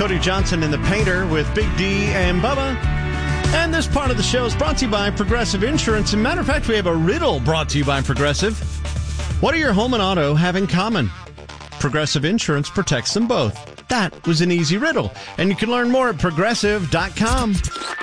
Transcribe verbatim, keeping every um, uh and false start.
Cody Johnson and the Painter with Big D and Bubba. And this part of the show is brought to you by Progressive Insurance. As a matter of fact, we have a riddle brought to you by Progressive. What do your home and auto have in common? Progressive Insurance protects them both. That was an easy riddle. And you can learn more at progressive dot com.